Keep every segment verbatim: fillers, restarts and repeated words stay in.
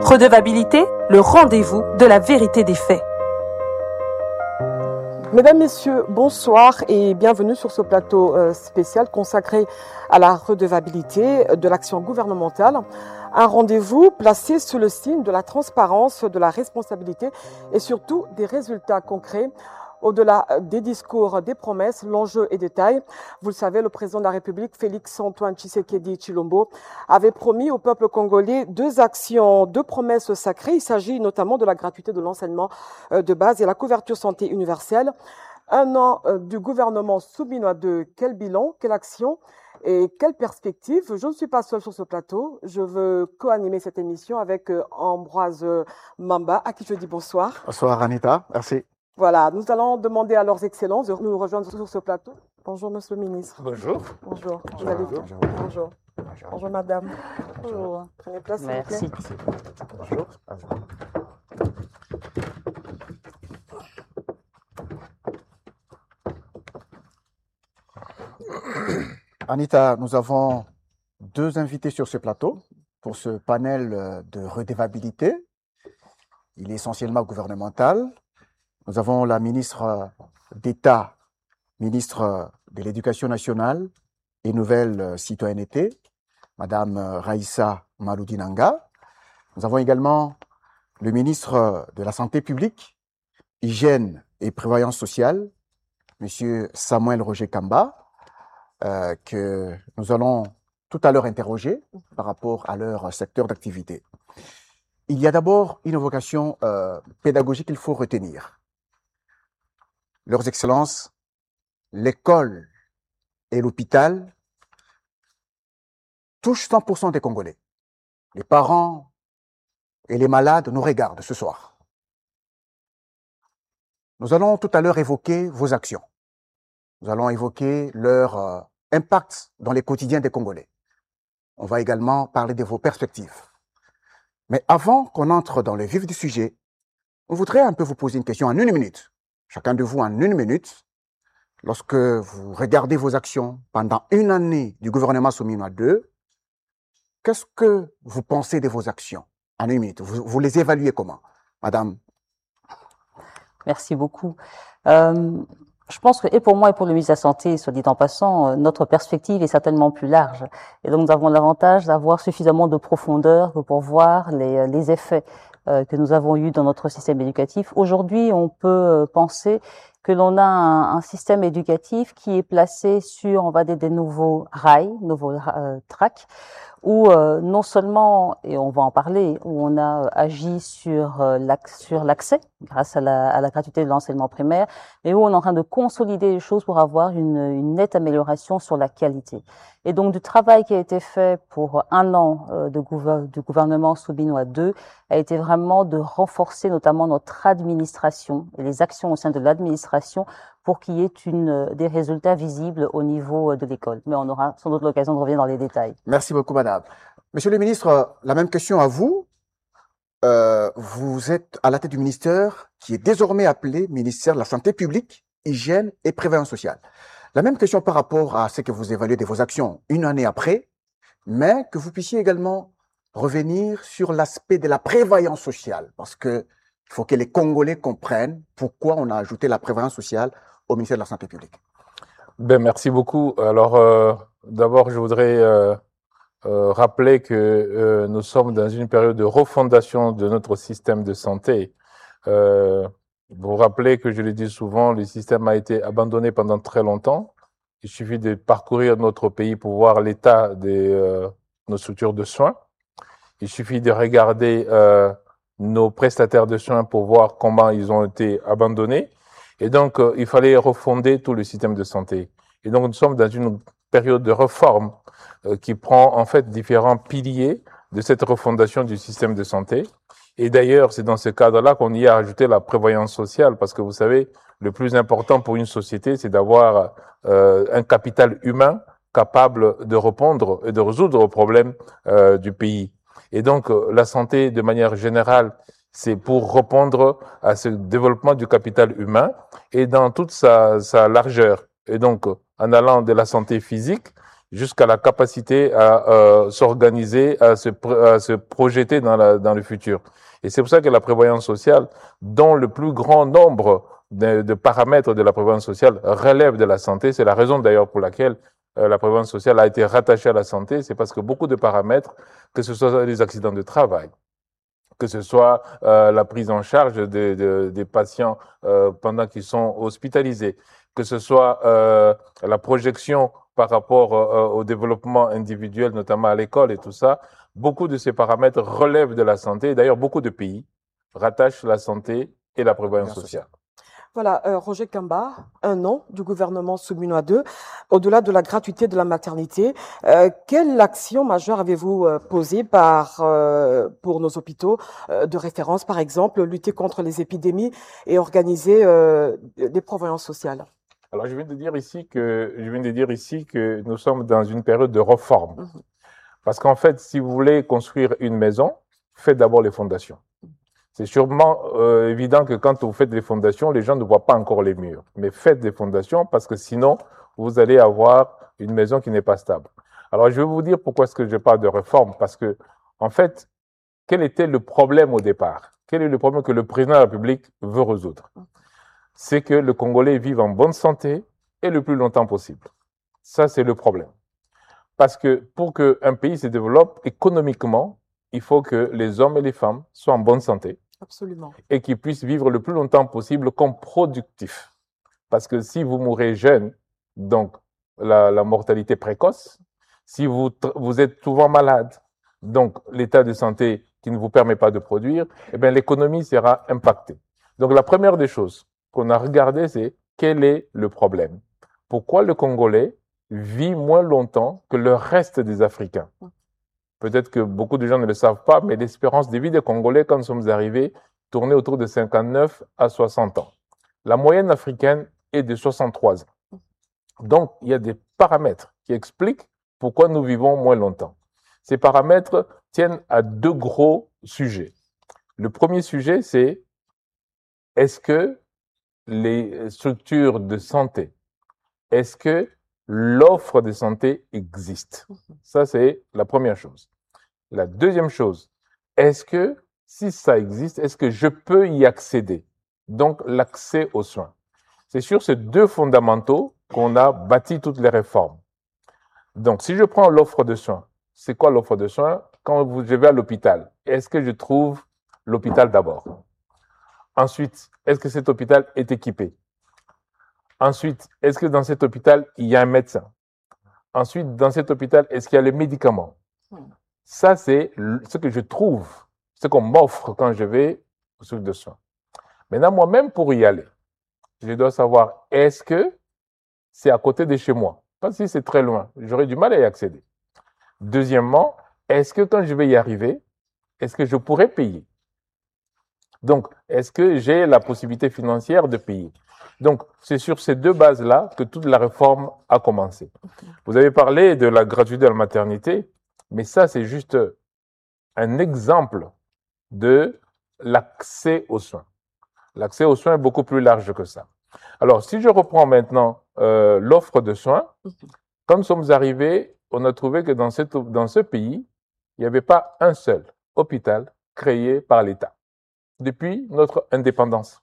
Redevabilité, le rendez-vous de la vérité des faits. Mesdames, Messieurs, bonsoir et bienvenue sur ce plateau euh, spécial consacré à la redevabilité de l'action gouvernementale. Un rendez-vous placé sous le signe de la transparence, de la responsabilité et surtout des résultats concrets. Au-delà des discours, des promesses, l'enjeu est de taille. Vous le savez, le président de la République, Félix-Antoine Tshisekedi Tshilombo, avait promis au peuple congolais deux actions, deux promesses sacrées. Il s'agit notamment de la gratuité de l'enseignement de base et la couverture santé universelle. Un an du gouvernement soubinois de quel bilan, quelle action et quelle perspective? Je ne suis pas seule sur ce plateau. Je veux co-animer cette émission avec Ambroise Mamba, à qui je dis bonsoir. Bonsoir Anita, merci. Voilà, nous allons demander à leurs excellences de nous rejoindre sur ce plateau. Bonjour, monsieur le ministre. Bonjour. Bonjour. Bonjour. Vous allez bien? Bonjour. Bonjour. Bonjour. Bonjour, madame. Bonjour. Prenez place, Merci. s'il vous plaît. Bonjour. Anita, nous avons deux invités sur ce plateau pour ce panel de redevabilité. Il est essentiellement gouvernemental. Nous avons la ministre d'État, ministre de l'Éducation nationale et Nouvelle Citoyenneté, Madame Raissa Maloudinanga. Nous avons également le ministre de la Santé publique, Hygiène et Prévoyance sociale, Monsieur Samuel Roger Kamba, euh, que nous allons tout à l'heure interroger par rapport à leur secteur d'activité. Il y a d'abord une vocation euh, pédagogique qu'il faut retenir. Leurs Excellences, l'école et l'hôpital touchent cent pour cent des Congolais. Les parents et les malades nous regardent ce soir. Nous allons tout à l'heure évoquer vos actions. Nous allons évoquer leur euh, impact dans les quotidiens des Congolais. On va également parler de vos perspectives. Mais avant qu'on entre dans le vif du sujet, on voudrait un peu vous poser une question en une minute. Chacun de vous en une minute. Lorsque vous regardez vos actions pendant une année du gouvernement soubinois deux, qu'est-ce que vous pensez de vos actions en une minute? Vous, vous les évaluez comment, madame? Merci beaucoup. Euh, je pense que, et pour moi et pour le ministre de la Santé, soit dit en passant, notre perspective est certainement plus large. Et donc, nous avons l'avantage d'avoir suffisamment de profondeur pour voir les, les effets euh, que nous avons eus dans notre système éducatif. Aujourd'hui, on peut penser que l'on a un, un système éducatif qui est placé sur, on va dire, des nouveaux rails, nouveaux euh, tracks, où euh, non seulement, et on va en parler, où on a euh, agi sur euh, l'accès grâce à la, à la gratuité de l'enseignement primaire, mais où on est en train de consolider les choses pour avoir une, une nette amélioration sur la qualité. Et donc du travail qui a été fait pour un an euh, de gouver du gouvernement soubinois deux a été vraiment de renforcer notamment notre administration et les actions au sein de l'administration pour qu'il y ait une, des résultats visibles au niveau de l'école. Mais on aura sans doute l'occasion de revenir dans les détails. Merci beaucoup, madame. Monsieur le ministre, la même question à vous. Euh, vous êtes à la tête du ministère qui est désormais appelé ministère de la Santé publique, Hygiène et Prévoyance sociale. La même question par rapport à ce que vous évaluez de vos actions une année après, mais que vous puissiez également revenir sur l'aspect de la prévoyance sociale, parce que il faut que les Congolais comprennent pourquoi on a ajouté la prévoyance sociale au ministère de la Santé publique. Ben, merci beaucoup. Alors, euh, d'abord, je voudrais euh, euh, rappeler que euh, nous sommes dans une période de refondation de notre système de santé. Euh, vous vous rappelez que, je le dis souvent, le système a été abandonné pendant très longtemps. Il suffit de parcourir notre pays pour voir l'état de euh, nos structures de soins. Il suffit de regarder euh, nos prestataires de soins pour voir comment ils ont été abandonnés. Et donc, euh, il fallait refonder tout le système de santé. Et donc, nous sommes dans une période de réforme euh, qui prend en fait différents piliers de cette refondation du système de santé. Et d'ailleurs, c'est dans ce cadre-là qu'on y a ajouté la prévoyance sociale, parce que vous savez, le plus important pour une société, c'est d'avoir euh, un capital humain capable de répondre et de résoudre aux problèmes euh, du pays. Et donc, euh, la santé, de manière générale, c'est pour répondre à ce développement du capital humain et dans toute sa, sa largeur. Et donc, en allant de la santé physique jusqu'à la capacité à euh, s'organiser, à se, à se projeter dans, la, dans le futur. Et c'est pour ça que la prévoyance sociale, dont le plus grand nombre de, de paramètres de la prévoyance sociale relève de la santé, c'est la raison d'ailleurs pour laquelle euh, la prévoyance sociale a été rattachée à la santé, c'est parce que beaucoup de paramètres, que ce soit les accidents de travail, que ce soit euh, la prise en charge de, de, des patients euh, pendant qu'ils sont hospitalisés, que ce soit euh, la projection par rapport euh, au développement individuel, notamment à l'école et tout ça, beaucoup de ces paramètres relèvent de la santé. D'ailleurs, beaucoup de pays rattachent la santé et la prévoyance sociale. Voilà, euh, Roger Kamba, un an du gouvernement Souminois deux. Au-delà de la gratuité de la maternité, euh, quelle action majeure avez-vous euh, posée par, euh, pour nos hôpitaux euh, de référence, par exemple, lutter contre les épidémies et organiser euh, des prévoyances sociales? Alors, je viens de dire ici que je viens de dire ici que nous sommes dans une période de réforme, mmh. Parce qu'en fait, si vous voulez construire une maison, faites d'abord les fondations. C'est sûrement euh, évident que quand vous faites des fondations, les gens ne voient pas encore les murs. Mais faites des fondations parce que sinon, vous allez avoir une maison qui n'est pas stable. Alors, je vais vous dire pourquoi est-ce que je parle de réforme. Parce que, en fait, quel était le problème au départ? Quel est le problème que le président de la République veut résoudre? C'est que le Congolais vive en bonne santé et le plus longtemps possible. Ça, c'est le problème. Parce que pour qu'un pays se développe économiquement, il faut que les hommes et les femmes soient en bonne santé. Absolument. Et qu'ils puissent vivre le plus longtemps possible comme productifs. Parce que si vous mourrez jeune, donc la, la mortalité précoce, si vous, vous êtes souvent malade, donc l'état de santé qui ne vous permet pas de produire, eh bien l'économie sera impactée. Donc la première des choses qu'on a regardé, c'est quel est le problème? Pourquoi le Congolais vit moins longtemps que le reste des Africains? Peut-être que beaucoup de gens ne le savent pas, mais l'espérance de vie des Congolais, quand nous sommes arrivés, tournait autour de cinquante-neuf à soixante ans. La moyenne africaine est de soixante-trois ans. Donc, il y a des paramètres qui expliquent pourquoi nous vivons moins longtemps. Ces paramètres tiennent à deux gros sujets. Le premier sujet, c'est est-ce que les structures de santé, est-ce que l'offre de santé existe? Ça, c'est la première chose. La deuxième chose, est-ce que si ça existe, est-ce que je peux y accéder? Donc, l'accès aux soins. C'est sur ces deux fondamentaux qu'on a bâti toutes les réformes. Donc, si je prends l'offre de soins, c'est quoi l'offre de soins? Quand je vais à l'hôpital, est-ce que je trouve l'hôpital d'abord? Ensuite, est-ce que cet hôpital est équipé? Ensuite, est-ce que dans cet hôpital, il y a un médecin? Ensuite, dans cet hôpital, est-ce qu'il y a les médicaments? Ça, c'est ce que je trouve, ce qu'on m'offre quand je vais au centre de soins. Maintenant, moi-même, pour y aller, je dois savoir, est-ce que c'est à côté de chez moi? Parce que si c'est très loin, j'aurai du mal à y accéder. Deuxièmement, est-ce que quand je vais y arriver, est-ce que je pourrais payer? Donc, est-ce que j'ai la possibilité financière de payer? Donc, c'est sur ces deux bases-là que toute la réforme a commencé. Vous avez parlé de la gratuité de la maternité, mais ça, c'est juste un exemple de l'accès aux soins. L'accès aux soins est beaucoup plus large que ça. Alors, si je reprends maintenant euh, l'offre de soins, quand nous sommes arrivés, on a trouvé que dans, cette, dans ce pays, il n'y avait pas un seul hôpital créé par l'État depuis notre indépendance.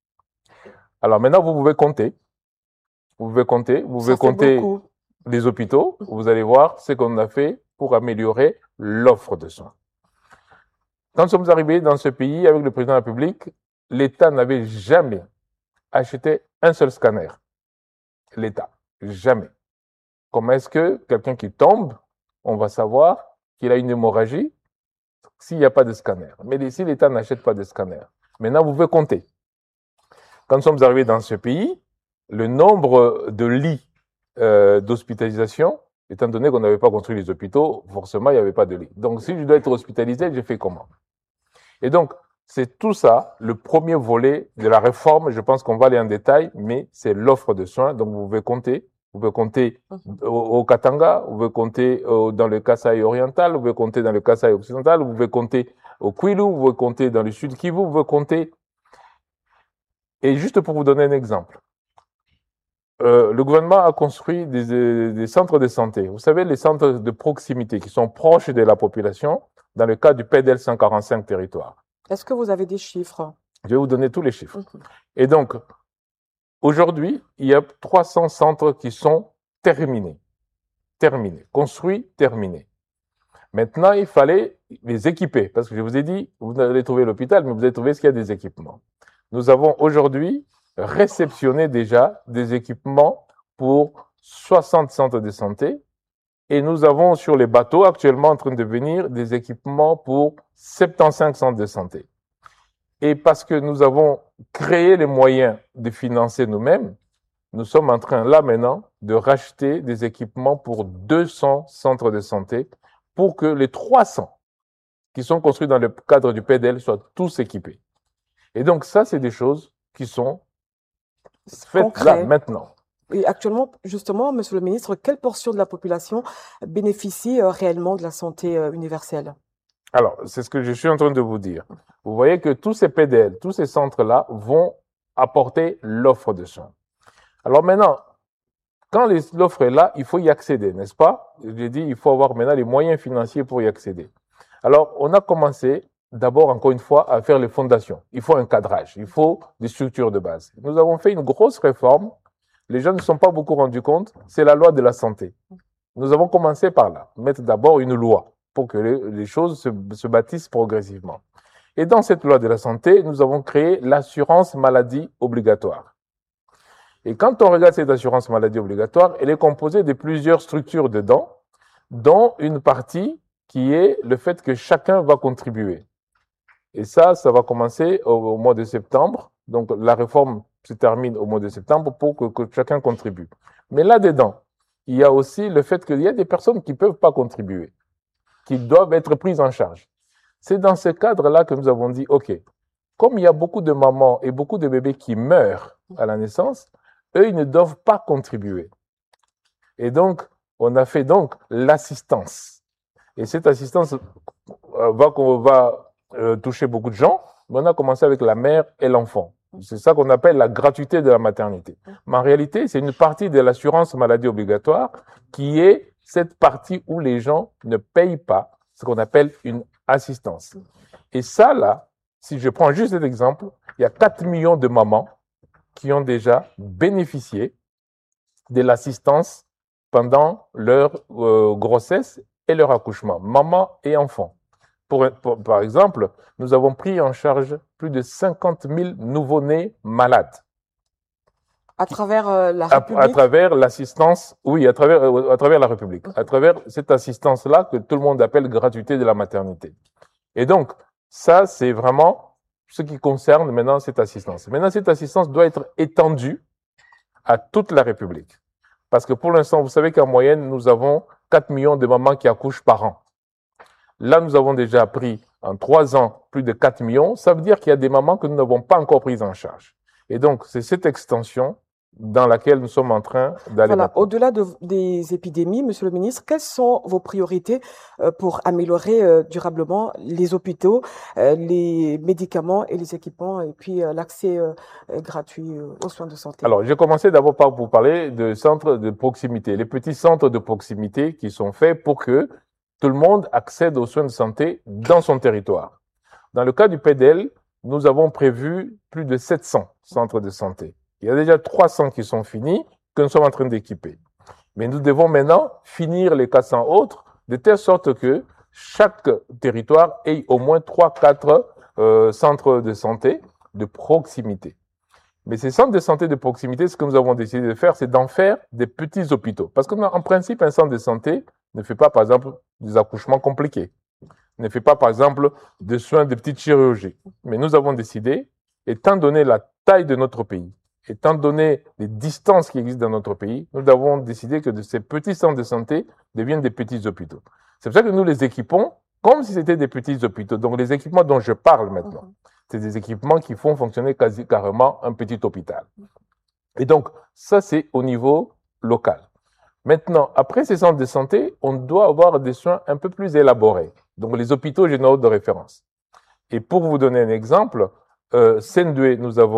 Alors maintenant, vous pouvez compter. Vous pouvez compter. Vous pouvez compter les hôpitaux. Vous allez voir ce qu'on a fait pour améliorer l'offre de soins. Quand nous sommes arrivés dans ce pays avec le président de la République, l'État n'avait jamais acheté un seul scanner. L'État. Jamais. Comment est-ce que quelqu'un qui tombe, on va savoir qu'il a une hémorragie s'il n'y a pas de scanner? Mais si l'État n'achète pas de scanner, maintenant vous pouvez compter. Quand nous sommes arrivés dans ce pays, le nombre de lits euh, d'hospitalisation, étant donné qu'on n'avait pas construit les hôpitaux, forcément, il n'y avait pas de lits. Donc, si je dois être hospitalisé, je fais comment? Et donc, c'est tout ça, le premier volet de la réforme. Je pense qu'on va aller en détail, mais c'est l'offre de soins. Donc, vous pouvez compter. Vous pouvez compter au, au Katanga, vous pouvez compter au, dans le Kasaï oriental, vous pouvez compter dans le Kasaï occidental, vous pouvez compter au Kwilu, vous pouvez compter dans le sud Kivu, vous pouvez compter. Et juste pour vous donner un exemple, euh, le gouvernement a construit des, des, des centres de santé. Vous savez, les centres de proximité qui sont proches de la population dans le cadre du P D L cent quarante-cinq territoires. Est-ce que vous avez des chiffres? Je vais vous donner tous les chiffres. Mhm. Et donc, aujourd'hui, il y a trois cents centres qui sont terminés. Terminés. Construits, terminés. Maintenant, il fallait les équiper. Parce que je vous ai dit, vous allez trouver l'hôpital, mais vous allez trouver ce qu'il y a des équipements. Nous avons aujourd'hui réceptionné déjà des équipements pour soixante centres de santé. Et nous avons sur les bateaux actuellement en train de venir des équipements pour soixante-quinze centres de santé. Et parce que nous avons créé les moyens de financer nous-mêmes, nous sommes en train là maintenant de racheter des équipements pour deux cents centres de santé pour que les trois cents qui sont construits dans le cadre du P D L soient tous équipés. Et donc ça, c'est des choses qui sont faites Concret. là maintenant. Et actuellement, justement, Monsieur le ministre, quelle portion de la population bénéficie euh, réellement de la santé euh, universelle? Alors, c'est ce que je suis en train de vous dire. Vous voyez que tous ces P D L, tous ces centres-là vont apporter l'offre de soins. Alors maintenant, quand les- l'offre est là, il faut y accéder, n'est-ce pas? J'ai dit, il faut avoir maintenant les moyens financiers pour y accéder. Alors, on a commencé d'abord, encore une fois, à faire les fondations. Il faut un cadrage, il faut des structures de base. Nous avons fait une grosse réforme. Les gens ne se sont pas beaucoup rendus compte. C'est la loi de la santé. Nous avons commencé par là, mettre d'abord une loi pour que les, les choses se, se bâtissent progressivement. Et dans cette loi de la santé, nous avons créé l'assurance maladie obligatoire. Et quand on regarde cette assurance maladie obligatoire, elle est composée de plusieurs structures dedans, dont une partie qui est le fait que chacun va contribuer. Et ça, ça va commencer au, au mois de septembre. Donc, la réforme se termine au mois de septembre pour que, que chacun contribue. Mais là-dedans, il y a aussi le fait qu'il y a des personnes qui ne peuvent pas contribuer, qui doivent être prises en charge. C'est dans ce cadre-là que nous avons dit, OK, comme il y a beaucoup de mamans et beaucoup de bébés qui meurent à la naissance, eux, ils ne doivent pas contribuer. Et donc, on a fait donc l'assistance. Et cette assistance euh, va, qu'on va euh, toucher beaucoup de gens, mais on a commencé avec la mère et l'enfant. C'est ça qu'on appelle la gratuité de la maternité. Mais en réalité, c'est une partie de l'assurance maladie obligatoire qui est cette partie où les gens ne payent pas ce qu'on appelle une assistance. Et ça, là, si je prends juste cet exemple, il y a quatre millions de mamans qui ont déjà bénéficié de l'assistance pendant leur euh, grossesse et leur accouchement, maman et enfant. Pour, pour, par exemple, nous avons pris en charge plus de cinquante mille nouveau-nés malades. À travers euh, la À, République? à travers l'assistance, oui, à travers, euh, à travers la République, à travers cette assistance-là que tout le monde appelle gratuité de la maternité. Et donc, ça, c'est vraiment ce qui concerne maintenant cette assistance. Maintenant, cette assistance doit être étendue à toute la République. Parce que pour l'instant, vous savez qu'en moyenne, nous avons quatre millions de mamans qui accouchent par an. Là, nous avons déjà pris en trois ans plus de quatre millions. Ça veut dire qu'il y a des mamans que nous n'avons pas encore prises en charge. Et donc, c'est cette extension dans laquelle nous sommes en train d'aller. Voilà. maintenant. Au-delà de, des épidémies, Monsieur le ministre, quelles sont vos priorités euh, pour améliorer euh, durablement les hôpitaux, euh, les médicaments et les équipements, et puis euh, l'accès euh, euh, gratuit euh, aux soins de santé? Alors, j'ai commencé d'abord par vous parler de centres de proximité, les petits centres de proximité qui sont faits pour que tout le monde accède aux soins de santé dans son territoire. Dans le cas du P D L, nous avons prévu plus de sept cents centres de santé. Il y a déjà trois cents qui sont finis, que nous sommes en train d'équiper. Mais nous devons maintenant finir les quatre cents autres, de telle sorte que chaque territoire ait au moins trois, quatre euh, centres de santé de proximité. Mais ces centres de santé de proximité, ce que nous avons décidé de faire, c'est d'en faire des petits hôpitaux. Parce qu'en principe, un centre de santé ne fait pas, par exemple, des accouchements compliqués, ne fait pas, par exemple, des soins de petite chirurgie. Mais nous avons décidé, étant donné la taille de notre pays, étant donné les distances qui existent dans notre pays, nous avons décidé que de ces petits centres de santé deviennent des petits hôpitaux. C'est pour ça que nous les équipons comme si c'était des petits hôpitaux. Donc les équipements dont je parle maintenant, c'est des équipements qui font fonctionner quasi carrément un petit hôpital. Et donc, ça, c'est au niveau local. Maintenant, après ces centres de santé, on doit avoir des soins un peu plus élaborés. Donc, les hôpitaux généraux de référence. Et pour vous donner un exemple, euh, Sendoué, nous avons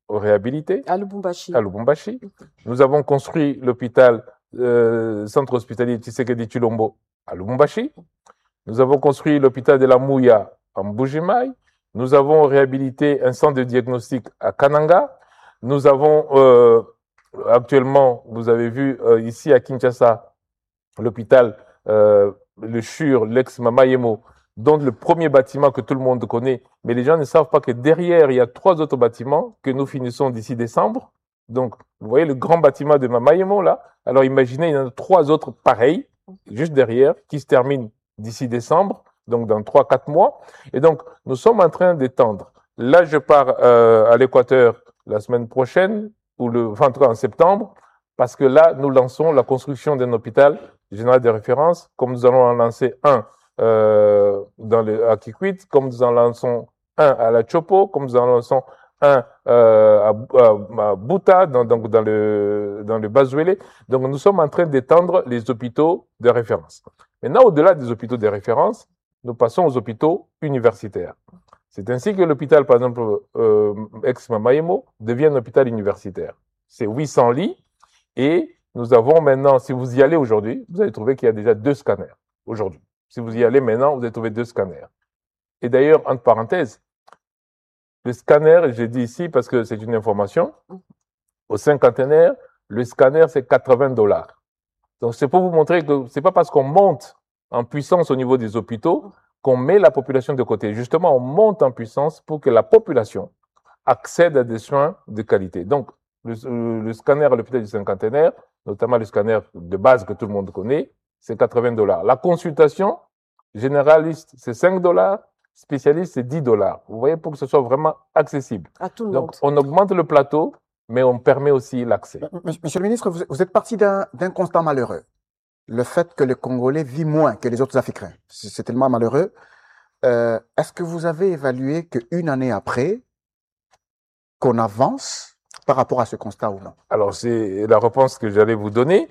réhabilité À Lubumbashi. à Lubumbashi. Nous avons construit l'hôpital, euh, centre hospitalier Tshisekedi Tshilombo à Lubumbashi. Nous avons construit l'hôpital de la Mouya en Mbuji-Mayi. Nous avons réhabilité un centre de diagnostic à Kananga. Nous avons euh, actuellement, vous avez vu euh, ici à Kinshasa, l'hôpital, euh, le C H U R, l'ex-Mamayemo, dont le premier bâtiment que tout le monde connaît, mais les gens ne savent pas que derrière, il y a trois autres bâtiments que nous finissons d'ici décembre. Donc, vous voyez le grand bâtiment de Mamayemo, là. Alors, imaginez, il y en a trois autres pareils, juste derrière, qui se terminent d'ici décembre, donc dans trois, quatre mois. Et donc, nous sommes en train d'étendre. Là, je pars euh, à l'Équateur la semaine prochaine, ou le vingt-trois en septembre, parce que là, nous lançons la construction d'un hôpital général de référence, comme nous allons en lancer un euh, dans le, à Kikwit, comme nous en lançons un à la Chopo, comme nous en lançons un euh, à, à, à Buta, dans, donc dans le dans le Bazuele. Donc, nous sommes en train d'étendre les hôpitaux de référence. Maintenant, au-delà des hôpitaux de référence, nous passons aux hôpitaux universitaires. C'est ainsi que l'hôpital, par exemple, euh, ex-Mamayemo, devient un hôpital universitaire. C'est huit cents lits et nous avons maintenant, si vous y allez aujourd'hui, vous allez trouver qu'il y a déjà deux scanners aujourd'hui. Si vous y allez maintenant, vous allez trouver deux scanners. Et d'ailleurs, entre parenthèses, le scanner, j'ai dit ici parce que c'est une information, au cinquantenaire, le scanner, c'est quatre-vingts dollars. Donc, c'est pour vous montrer que c'est pas parce qu'on monte en puissance au niveau des hôpitaux qu'on met la population de côté. Justement, on monte en puissance pour que la population accède à des soins de qualité. Donc, le, le scanner à l'hôpital du cinquantenaire, notamment le scanner de base que tout le monde connaît, c'est quatre-vingts dollars. La consultation généraliste, c'est cinq dollars. Spécialiste, c'est dix dollars. Vous voyez, pour que ce soit vraiment accessible. À tout le Donc, monde. on augmente le plateau, mais on permet aussi l'accès. Monsieur le ministre, vous, vous êtes parti d'un d'un constat malheureux. Le fait que le Congolais vit moins que les autres Africains. C'est c'est tellement malheureux. Euh, Est-ce que vous avez évalué qu'une année après, qu'on avance par rapport à ce constat ou non? Alors, c'est la réponse que j'allais vous donner.